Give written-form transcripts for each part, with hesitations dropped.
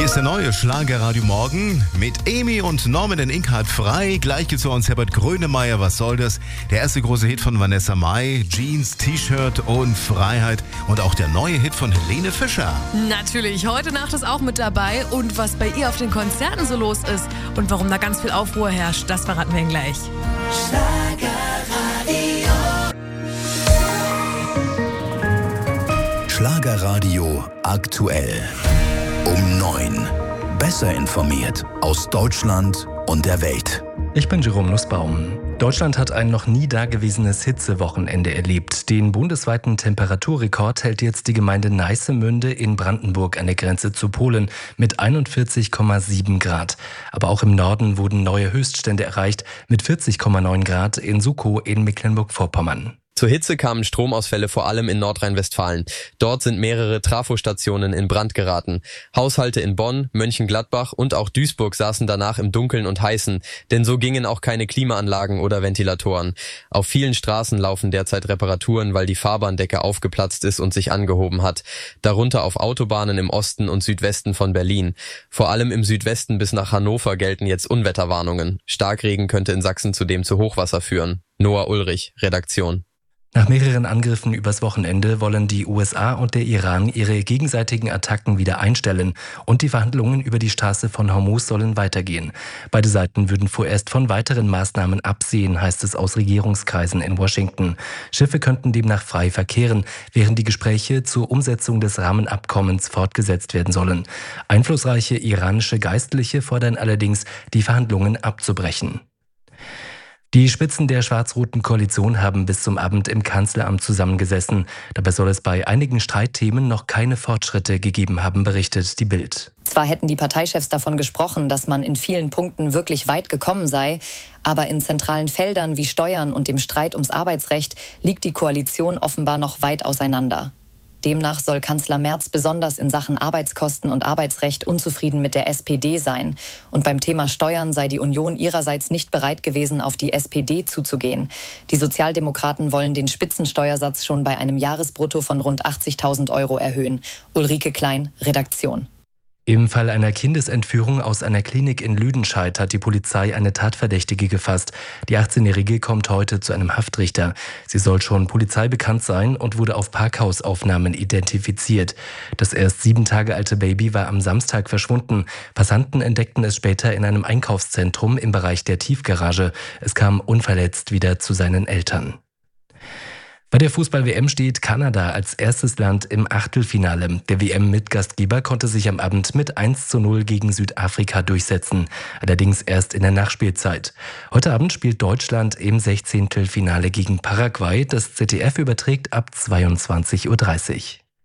ist der neue Schlagerradio Morgen mit Emi und Norman. In Inka hat frei. Gleich geht's zu uns Herbert Grönemeyer. Was soll das? Der erste große Hit von Vanessa Mai. Jeans, T-Shirt und Freiheit. Und auch der neue Hit von Helene Fischer. Natürlich. Heute Nacht ist auch mit dabei. Und was bei ihr auf den Konzerten so los ist und warum da ganz viel Aufruhr herrscht, das verraten wir Ihnen gleich. Schlagerradio aktuell. Um 9. Besser informiert aus Deutschland und der Welt. Ich bin Jerome Nussbaum. Deutschland hat ein noch nie dagewesenes Hitzewochenende erlebt. Den bundesweiten Temperaturrekord hält jetzt die Gemeinde Neissemünde in Brandenburg an der Grenze zu Polen mit 41,7 Grad. Aber auch im Norden wurden neue Höchststände erreicht mit 40,9 Grad in Sukow in Mecklenburg-Vorpommern. Zur Hitze kamen Stromausfälle vor allem in Nordrhein-Westfalen. Dort sind mehrere Trafostationen in Brand geraten. Haushalte in Bonn, Mönchengladbach und auch Duisburg saßen danach im Dunkeln und Heißen, denn so gingen auch keine Klimaanlagen oder Ventilatoren. Auf vielen Straßen laufen derzeit Reparaturen, weil die Fahrbahndecke aufgeplatzt ist und sich angehoben hat. Darunter auf Autobahnen im Osten und Südwesten von Berlin. Vor allem im Südwesten bis nach Hannover gelten jetzt Unwetterwarnungen. Starkregen könnte in Sachsen zudem zu Hochwasser führen. Noah Ulrich, Redaktion. Nach mehreren Angriffen übers Wochenende wollen die USA und der Iran ihre gegenseitigen Attacken wieder einstellen und die Verhandlungen über die Straße von Hormuz sollen weitergehen. Beide Seiten würden vorerst von weiteren Maßnahmen absehen, heißt es aus Regierungskreisen in Washington. Schiffe könnten demnach frei verkehren, während die Gespräche zur Umsetzung des Rahmenabkommens fortgesetzt werden sollen. Einflussreiche iranische Geistliche fordern allerdings, die Verhandlungen abzubrechen. Die Spitzen der schwarz-roten Koalition haben bis zum Abend im Kanzleramt zusammengesessen. Dabei soll es bei einigen Streitthemen noch keine Fortschritte gegeben haben, berichtet die Bild. Zwar hätten die Parteichefs davon gesprochen, dass man in vielen Punkten wirklich weit gekommen sei, aber in zentralen Feldern wie Steuern und dem Streit ums Arbeitsrecht liegt die Koalition offenbar noch weit auseinander. Demnach soll Kanzler Merz besonders in Sachen Arbeitskosten und Arbeitsrecht unzufrieden mit der SPD sein. Und beim Thema Steuern sei die Union ihrerseits nicht bereit gewesen, auf die SPD zuzugehen. Die Sozialdemokraten wollen den Spitzensteuersatz schon bei einem Jahresbrutto von rund 80.000 € erhöhen. Ulrike Klein, Redaktion. Im Fall einer Kindesentführung aus einer Klinik in Lüdenscheid hat die Polizei eine Tatverdächtige gefasst. Die 18-Jährige kommt heute zu einem Haftrichter. Sie soll schon polizeibekannt sein und wurde auf Parkhausaufnahmen identifiziert. Das erst 7 Tage alte Baby war am Samstag verschwunden. Passanten entdeckten es später in einem Einkaufszentrum im Bereich der Tiefgarage. Es kam unverletzt wieder zu seinen Eltern. Bei der Fußball-WM steht Kanada als erstes Land im Achtelfinale. Der WM-Mitgastgeber konnte sich am Abend mit 1:0 gegen Südafrika durchsetzen. Allerdings erst in der Nachspielzeit. Heute Abend spielt Deutschland im 16. Finale gegen Paraguay. Das ZDF überträgt ab 22:30 Uhr.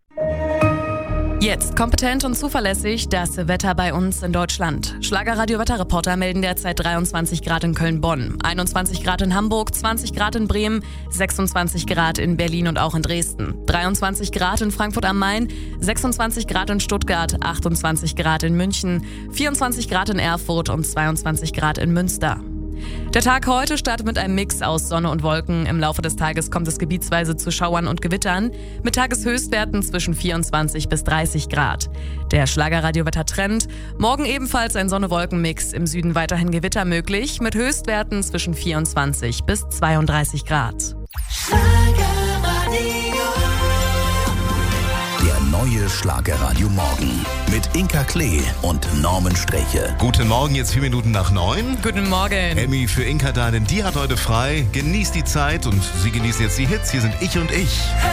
Jetzt kompetent und zuverlässig das Wetter bei uns in Deutschland. Schlagerradio-Wetterreporter melden derzeit 23 Grad in Köln-Bonn, 21 Grad in Hamburg, 20 Grad in Bremen, 26 Grad in Berlin und auch in Dresden, 23 Grad in Frankfurt am Main, 26 Grad in Stuttgart, 28 Grad in München, 24 Grad in Erfurt und 22 Grad in Münster. Der Tag heute startet mit einem Mix aus Sonne und Wolken. Im Laufe des Tages kommt es gebietsweise zu Schauern und Gewittern mit Tageshöchstwerten zwischen 24 bis 30 Grad. Der Schlagerradio-Wetter-Trend: morgen ebenfalls ein Sonne-Wolken-Mix, im Süden weiterhin Gewitter möglich mit Höchstwerten zwischen 24 bis 32 Grad. Der neue Schlagerradio Morgen mit Inka Klee und Norman Streche. Guten Morgen, jetzt 4 Minuten nach 9. Guten Morgen. Emmy für Inka da, denn die hat heute frei. Genießt die Zeit und sie genießen jetzt die Hits. Hier sind Ich und Ich.